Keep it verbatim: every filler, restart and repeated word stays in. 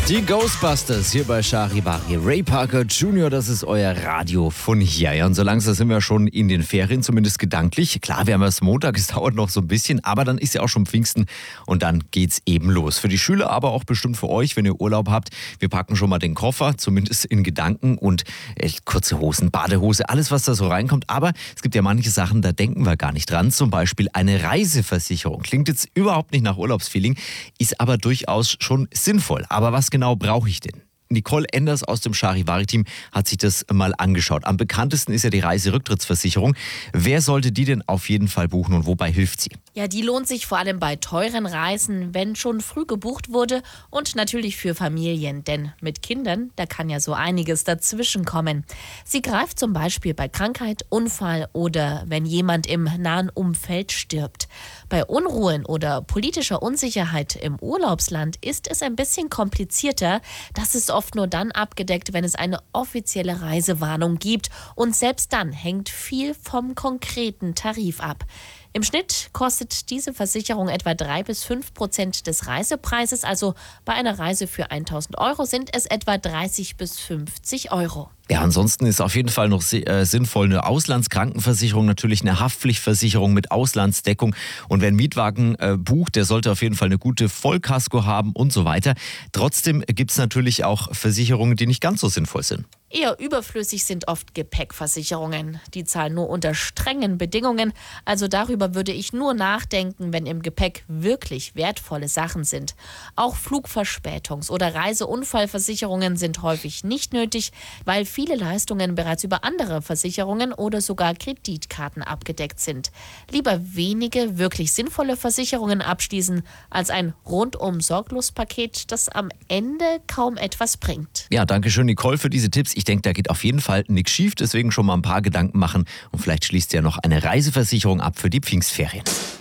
Die Ghostbusters hier bei Charivari. Ray Parker Junior, das ist euer Radio von hier. Ja, und so langsam sind wir schon in den Ferien, zumindest gedanklich. Klar, wir haben erst Montag, es dauert noch so ein bisschen, aber dann ist ja auch schon Pfingsten und dann geht's eben los. Für die Schüler, aber auch bestimmt für euch, wenn ihr Urlaub habt. Wir packen schon mal den Koffer, zumindest in Gedanken, und äh, kurze Hosen, Badehose, alles, was da so reinkommt. Aber es gibt ja manche Sachen, da denken wir gar nicht dran. Zum Beispiel eine Reiseversicherung. Klingt jetzt überhaupt nicht nach Urlaubsfeeling, ist aber durchaus schon sinnvoll. Aber was genau brauche ich denn? Nicole Enders aus dem Charivari-Team hat sich das mal angeschaut. Am bekanntesten ist ja die Reiserücktrittsversicherung. Wer sollte die denn auf jeden Fall buchen und wobei hilft sie? Ja, die lohnt sich vor allem bei teuren Reisen, wenn schon früh gebucht wurde, und natürlich für Familien, denn mit Kindern, da kann ja so einiges dazwischen kommen. Sie greift zum Beispiel bei Krankheit, Unfall oder wenn jemand im nahen Umfeld stirbt. Bei Unruhen oder politischer Unsicherheit im Urlaubsland ist es ein bisschen komplizierter. Das ist oft nur dann abgedeckt, wenn es eine offizielle Reisewarnung gibt. Und selbst dann hängt viel vom konkreten Tarif ab. Im Schnitt kostet diese Versicherung etwa drei bis fünf Prozent des Reisepreises. Also bei einer Reise für tausend Euro sind es etwa dreißig bis fünfzig Euro. Ja, ansonsten ist auf jeden Fall noch äh, sinnvoll eine Auslandskrankenversicherung, natürlich eine Haftpflichtversicherung mit Auslandsdeckung. Und wer einen Mietwagen äh, bucht, der sollte auf jeden Fall eine gute Vollkasko haben und so weiter. Trotzdem gibt es natürlich auch Versicherungen, die nicht ganz so sinnvoll sind. Eher überflüssig sind oft Gepäckversicherungen. Die zahlen nur unter strengen Bedingungen. Also darüber würde ich nur nachdenken, wenn im Gepäck wirklich wertvolle Sachen sind. Auch Flugverspätungs- oder Reiseunfallversicherungen sind häufig nicht nötig, weil viele Leistungen bereits über andere Versicherungen oder sogar Kreditkarten abgedeckt sind. Lieber wenige wirklich sinnvolle Versicherungen abschließen, als ein Rundum-Sorglos-Paket, das am Ende kaum etwas bringt. Ja, danke schön, Nicole, für diese Tipps. Ich denke, da geht auf jeden Fall nichts schief, deswegen schon mal ein paar Gedanken machen und vielleicht schließt ihr ja noch eine Reiseversicherung ab für die Pfingstferien.